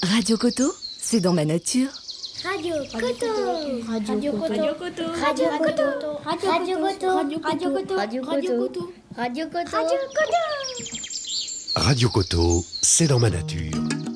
Radio Coto, c'est dans ma nature. Radio Coto. Radio Coto. Radio Coto. Radio Coto. Radio Coto. Radio Coto. Radio Coto. Radio Coto. Radio Coto. Radio Coto. Radio Coto, c'est dans ma nature.